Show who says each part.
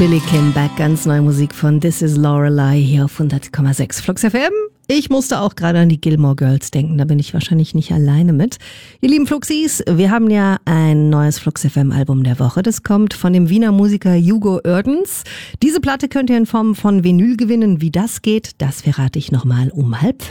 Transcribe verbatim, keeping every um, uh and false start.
Speaker 1: Billy Kim Back, ganz neue Musik von This is Lorelei hier auf hundert Komma sechs Flux F M. Ich musste auch gerade an die Gilmore Girls denken, da bin ich wahrscheinlich nicht alleine mit. Ihr lieben Fluxis, wir haben ja ein neues Flux F M Album der Woche. Das kommt von dem Wiener Musiker Hugo Oerdens. Diese Platte könnt ihr in Form von Vinyl gewinnen. Wie das geht, das verrate ich nochmal um halb fünf.